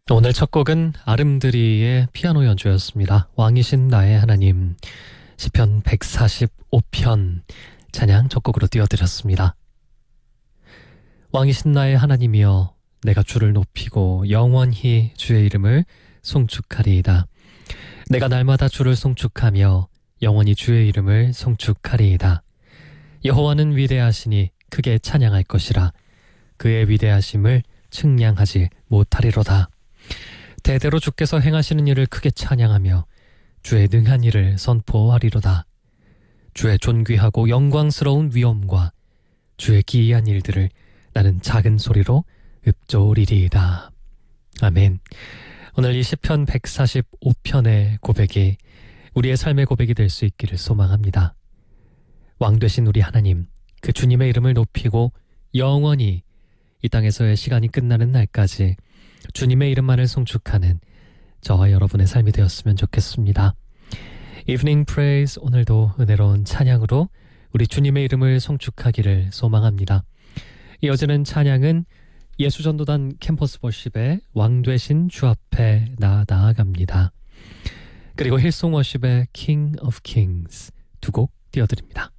오늘 첫 곡은 아름드리의 피아노 연주였습니다. 왕이신 나의 하나님, 시편 145편 찬양 첫 곡으로 띄워드렸습니다. 왕이신 나의 하나님이여, 내가 주를 높이고 영원히 주의 이름을 송축하리이다. 내가 날마다 주를 송축하며 영원히 주의 이름을 송축하리이다. 여호와는 위대하시니 크게 찬양할 것이라. 그의 위대하심을 측량하지 못하리로다. 대대로 주께서 행하시는 일을 크게 찬양하며 주의 능한 일을 선포하리로다. 주의 존귀하고 영광스러운 위엄과 주의 기이한 일들을 나는 작은 소리로 읊조리리이다. 아멘. 오늘 이 시편 145편의 고백이 우리의 삶의 고백이 될 수 있기를 소망합니다. 왕 되신 우리 하나님, 그 주님의 이름을 높이고 영원히 이 땅에서의 시간이 끝나는 날까지 주님의 이름만을 송축하는 저와 여러분의 삶이 되었으면 좋겠습니다. Evening Praise, 오늘도 은혜로운 찬양으로 우리 주님의 이름을 송축하기를 소망합니다. 이어지는 찬양은 예수전도단 캠퍼스 워십의 왕 되신 주 앞에 나아갑니다. 그리고 힐송 워십의 King of Kings 두 곡 띄워드립니다.